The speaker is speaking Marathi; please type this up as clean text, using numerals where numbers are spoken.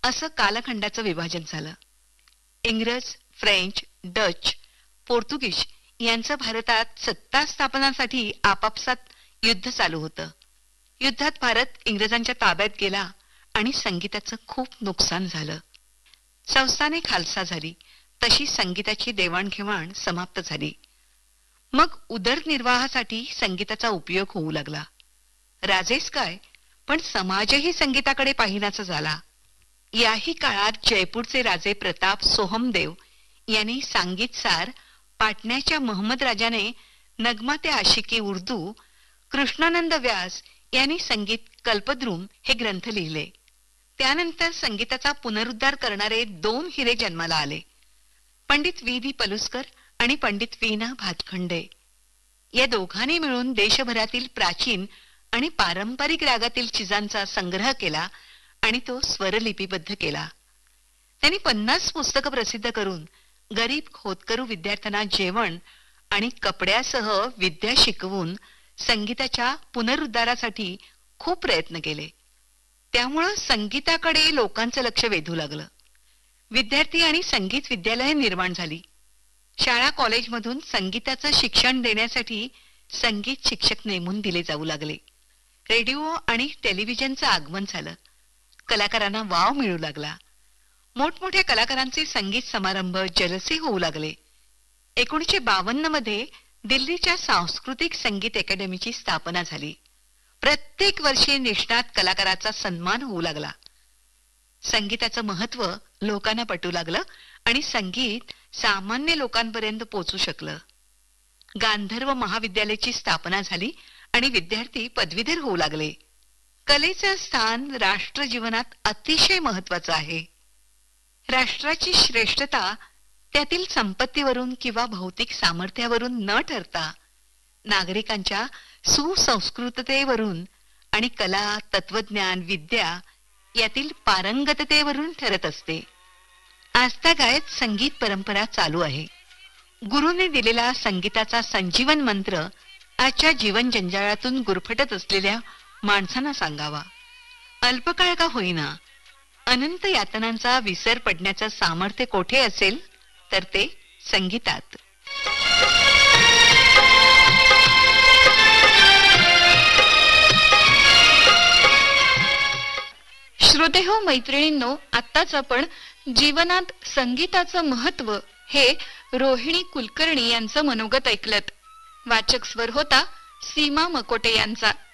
असं कालखंडाचं विभाजन झालं. इंग्रज, फ्रेंच, डच, पोर्तुगीज यांचं भारतात सत्ता स्थापनासाठी आपापसात युद्ध चालू होतं. युद्धात भारत इंग्रजांच्या ताब्यात गेला आणि संगीताचं खूप नुकसान झालं. संस्थाने खालसा झाली, तशी संगीताची देवाणघेवाण समाप्त झाली. मग उदरनिर्वाहासाठी संगीताचा उपयोग होऊ लागला. राजेच काय, पण समाजही संगीताकडे पाहिनाचा झाला. याही काळात जयपूरचे राजे प्रताप सोहमदेव यांनी सांगीतसार, पाटण्याच्या महमद राजाने नगमाते आशिकी उर्दू, कृष्णानंद व्यास यांनी संगीत कल्पद्रुम हे ग्रंथ लिहिले. त्यानंतर संगीताचा पुनरुद्धार करणारे 2 हिरे जन्माला आले, पंडित वी दी पलुस्कर आणि पंडित वी ना भातखंडे. या दोघांनी मिळून देशभरातील प्राचीन आणि पारंपरिक रागातील चिजांचा संग्रह केला आणि तो स्वरलिपीबद्ध केला. त्यांनी 50 पुस्तकं प्रसिद्ध करून गरीब खोतकरू विद्यार्थ्यांना जेवण आणि कपड्यासह विद्या शिकवून संगीताच्या पुनरुद्धारासाठी खूप प्रयत्न केले. त्यामुळं संगीताकडे लोकांचं लक्ष वेधू लागलं. विद्यार्थी आणि संगीत विद्यालय निर्माण झाली. शाळा कॉलेजमधून संगीताचं शिक्षण देण्यासाठी संगीत शिक्षक नेमून दिले जाऊ लागले. रेडिओ आणि टेलिव्हिजनचं आगमन झालं. कलाकारांना वाव मिळू लागला. मोठमोठ्या कलाकारांचे संगीत समारंभ, जलसे होऊ लागले. 1952 मध्ये दिल्लीच्या सांस्कृतिक संगीत अकॅडमीची स्थापना झाली. प्रत्येक वर्षी निष्णात कलाकाराचा सन्मान होऊ लागला. संगीताचं महत्व लोकांना पटू लागलं आणि संगीत सामान्य लोकांपर्यंत पोहोचू शकलं. गांधर्व महाविद्यालयाची स्थापना झाली आणि विद्यार्थी पदवीधर होऊ लागले. कलेचं स्थान राष्ट्र जीवनात अतिशय महत्वाचं आहे. राष्ट्राची श्रेष्ठता त्यातील संपत्तीवरून किंवा भौतिक सामर्थ्यावरून न ठरता नागरिकांच्या सुसंस्कृततेवरून आणि कला, तत्वज्ञान, विद्या यातील पारंगततेवरून ठरत असते. आजतागायत संगीत परंपरा चालू आहे. गुरुने दिलेला संगीताचा संजीवन मंत्र आजच्या जीवन जंजाळातून गुरफटत असलेल्या माणसांना सांगावा. अल्पकाळ का होईना, अनंत यातनांचा विसर पडण्याचं सामर्थ्य कोठे असेल तर ते संगीतात. श्रोतेहो, मैत्रिणींनो, आत्ताच आपण जीवनात संगीताचं महत्व हे रोहिणी कुलकर्णी यांचं मनोगत ऐकलत. वाचक स्वर होता सीमा मकोटे यांचा.